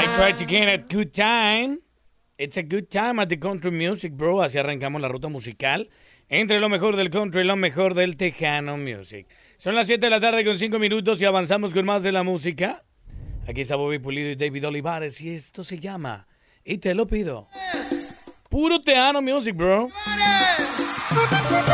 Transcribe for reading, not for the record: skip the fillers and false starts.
I try to get a good time. It's a good time at the country music, bro. Así arrancamos la ruta musical entre lo mejor del country y lo mejor del Tejano Music. Son las 7 de la tarde con 5 minutos y avanzamos con más de la música. Aquí está Bobby Pulido y David Olivares y esto se llama Y te lo pido. Puro Tejano Music, bro.